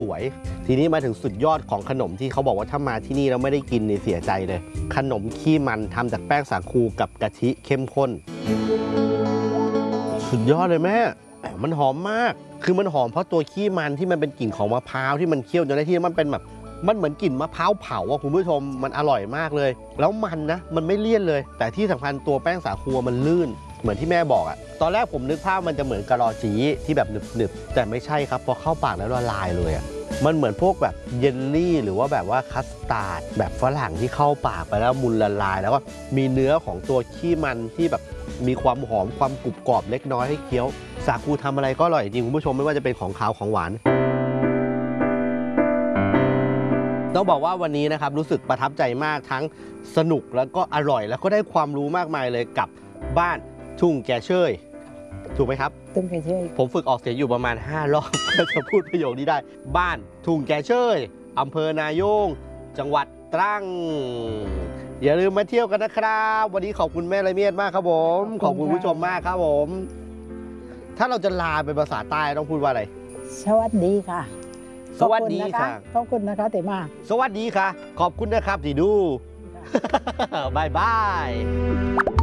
สวยทีนี้มาถึงสุดยอดของขนมที่เขาบอกว่าถ้ามาที่นี่แล้วไม่ได้กินนี่เสียใจเลยขนมขี้มันทำจากแป้งสาคูกับกะทิเข้มข้นสุดยอดเลยแม่มันหอมมากคือมันหอมเพราะตัวขี้มันที่มันเป็นกลิ่นของมะพร้าวที่มันเคี่ยวจนได้ที่มันเป็นแบบมันเหมือนกลิ่นมะพร้าวเผาอะคุณผู้ชมมันอร่อยมากเลยแล้วมันนะมันไม่เลี่ยนเลยแต่ที่สำคัญตัวแป้งสาคูมันลื่นเหมือนที่แม่บอกอะตอนแรกผมนึกภาพมันจะเหมือนกะลอจีที่แบบหนึบๆแต่ไม่ใช่ครับพอเข้าปากแล้วละลายเลยอะมันเหมือนพวกแบบเยลลี่หรือว่าแบบว่าคัสตาร์ดแบบฝรั่งที่เข้าปากไปแล้วมุนละลายแล้วก็มีเนื้อของตัวขี้มันที่แบบมีความหอมความกรุบกรอบเล็กน้อยให้เคี้ยวสาคูทำอะไรก็อร่อยจริงคุณผู้ชมไม่ว่าจะเป็นของคาวของหวานต้องบอกว่าวันนี้นะครับรู้สึกประทับใจมากทั้งสนุกแล้วก็อร่อยแล้วก็ได้ความรู้มากมายเลยกับบ้านทุ่งแกเชยถูกไหมครับตุ้งแกเชยผมฝึกออกเสียงอยู่ประมาณ5 รอบจะพูดประโยคนี้ได้บ้านทุ่งแกเชยอำเภอนายงจังหวัดตรังอย่าลืมมาเที่ยวกันนะครับวันนี้ขอบคุณแม่ละเมียดมากครับผมขอบคุณผู้ชมมากครับผมถ้าเราจะลาเป็นภาษาใต้ต้องพูดว่าอะไรสวัสดีค่ะสวัสดีค่ะขอบคุณนะคะแต่มาสวัสดีค่ะขอบคุณนะครับที่ดูบายบาย